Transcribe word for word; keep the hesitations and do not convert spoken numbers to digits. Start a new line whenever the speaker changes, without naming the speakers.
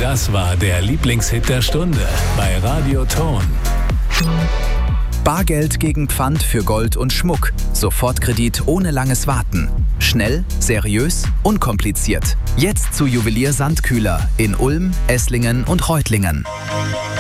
Das war der Lieblingshit der Stunde bei Radio Ton.
Bargeld gegen Pfand für Gold und Schmuck. Sofortkredit ohne langes Warten. Schnell, seriös, unkompliziert. Jetzt zu Juwelier Sandkühler in Ulm, Esslingen und Reutlingen.